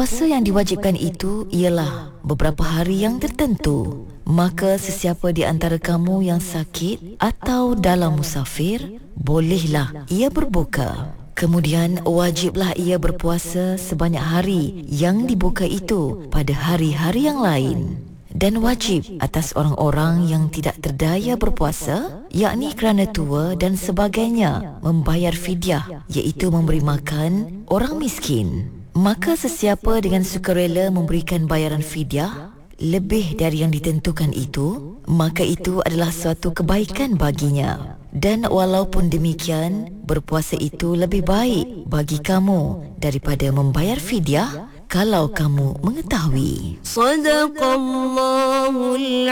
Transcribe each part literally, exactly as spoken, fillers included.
Puasa yang diwajibkan itu ialah beberapa hari yang tertentu. Maka sesiapa di antara kamu yang sakit atau dalam musafir, bolehlah ia berbuka. Kemudian wajiblah ia berpuasa sebanyak hari yang dibuka itu pada hari-hari yang lain. Dan wajib atas orang-orang yang tidak terdaya berpuasa, yakni kerana tua dan sebagainya, membayar fidyah, iaitu memberi makan orang miskin. Maka sesiapa dengan sukarela memberikan bayaran fidyah lebih dari yang ditentukan itu, maka itu adalah suatu kebaikan baginya. Dan walaupun demikian, berpuasa itu lebih baik bagi kamu daripada membayar fidyah kalau kamu mengetahui. Sadaqallahul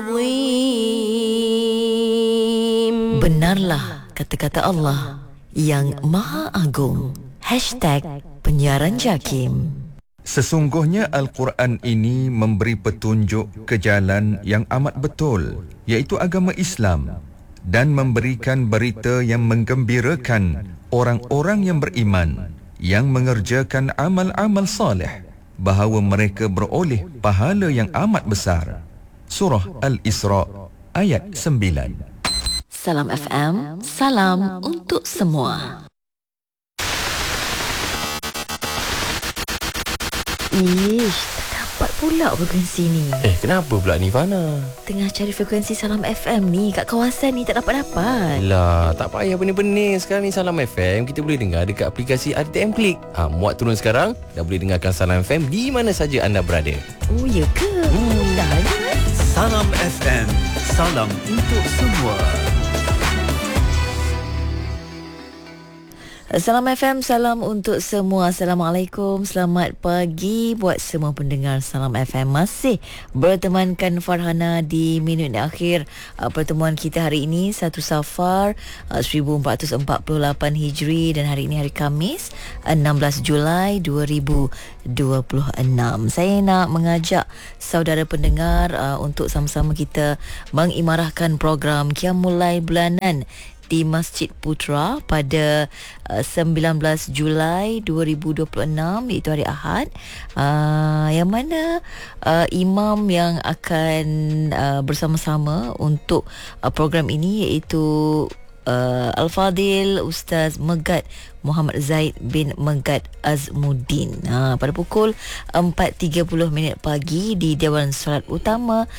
Azim. Benarlah kata-kata Allah yang Maha Agung. Hashtag Penyiaran Jakim. Sesungguhnya Al-Quran ini memberi petunjuk ke jalan yang amat betul, iaitu agama Islam, dan memberikan berita yang menggembirakan orang-orang yang beriman, yang mengerjakan amal-amal saleh, bahawa mereka beroleh pahala yang amat besar. Surah Al-Isra ayat sembilan. Salam F M, salam untuk semua. Ish, tak dapat pula frekuensi ni. Eh, kenapa pula ni Fana? Tengah cari frekuensi Salam F M ni kat kawasan ni tak dapat-dapat. Lah, tak payah benih-benih. Sekarang ni Salam F M kita boleh dengar dekat aplikasi R T M Klik. Ha, muat turun sekarang dah boleh dengarkan Salam F M di mana saja anda berada. Oh, ya ke? Hmm. Dah ada. Salam F M, salam untuk semua. Salam F M, salam untuk semua. Assalamualaikum, selamat pagi buat semua pendengar Salam F M. Masih bertemankan Farhana di minit akhir uh, pertemuan kita hari ini, satu Safar uh, seribu empat ratus empat puluh lapan Hijri, dan hari ini hari Khamis enam belas Julai dua ribu dua puluh enam. Saya nak mengajak saudara pendengar uh, untuk sama-sama kita mengimarahkan program Qiyamul Lail bulanan di Masjid Putra pada uh, sembilan belas Julai dua ribu dua puluh enam, iaitu hari Ahad, uh, yang mana uh, imam yang akan uh, bersama-sama untuk uh, program ini iaitu uh, Al-Fadil Ustaz Megat Muhammad Zaid bin Megat Azmuddin, ha, pada pukul empat tiga puluh minit pagi di Dewan Solat Utama